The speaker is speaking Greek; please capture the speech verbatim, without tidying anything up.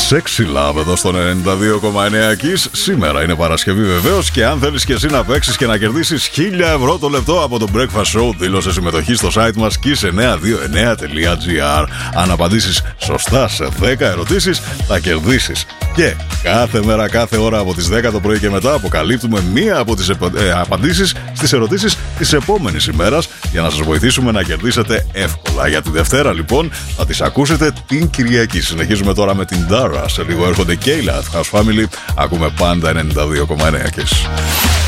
Sexy Love εδώ στον ενενήντα δύο κόμμα εννέα Kiss. Σήμερα είναι Παρασκευή βεβαίως και αν θέλεις και εσύ να παίξεις και να κερδίσεις χίλια ευρώ το λεπτό από το Breakfast Show, δήλωσε συμμετοχή στο site μας kiss εννιακόσια είκοσι εννέα τελεία gr. Αν απαντήσεις σωστά σε δέκα ερωτήσεις θα κερδίσεις. Και κάθε μέρα, κάθε ώρα από τις δέκα το πρωί και μετά αποκαλύπτουμε μία από τις επα... ε, απαντήσεις στις ερωτήσεις της επόμενης ημέρας για να σας βοηθήσουμε να κερδίσετε εύκολα. Για τη Δευτέρα λοιπόν θα τις ακούσετε την Κυριακή. Συνεχίζουμε τώρα με την Dara. Σε λίγο έρχονται και η House Family. Ακούμε πάντα ενενήντα δύο κόμμα εννέα Kiss.